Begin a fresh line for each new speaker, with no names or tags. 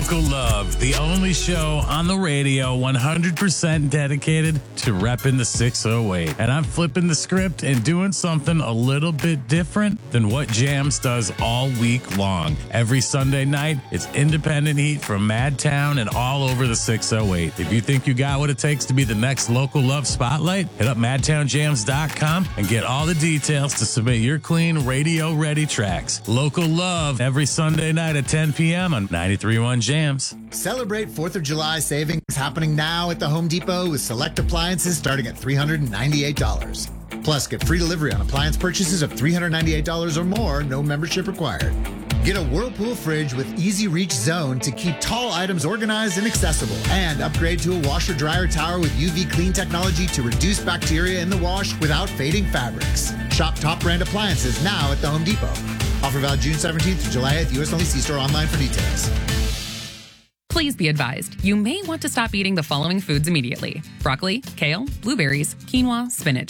Local Love, the only show on the radio 100% dedicated to repping the 608. And I'm flipping the script and doing something a little bit different than what Jams does all week long. Every Sunday night, it's independent heat from Madtown and all over the 608. If you think you got what it takes to be the next Local Love spotlight, hit up MadtownJams.com and get all the details to submit your clean, radio-ready tracks. Local Love, every Sunday night at 10 p.m. on 93.1 Jams.
Celebrate 4th of July savings happening now at the Home Depot with select appliances starting at $398. Plus, get free delivery on appliance purchases of $398 or more, no membership required. Get a Whirlpool fridge with Easy Reach Zone to keep tall items organized and accessible. And upgrade to a washer-dryer tower with UV clean technology to reduce bacteria in the wash without fading fabrics. Shop top brand appliances now at the Home Depot. Offer valid June 17th to July 8th. U.S. only. See store online for details.
Please be advised, you may want to stop eating the following foods immediately: broccoli, kale, blueberries, quinoa, spinach.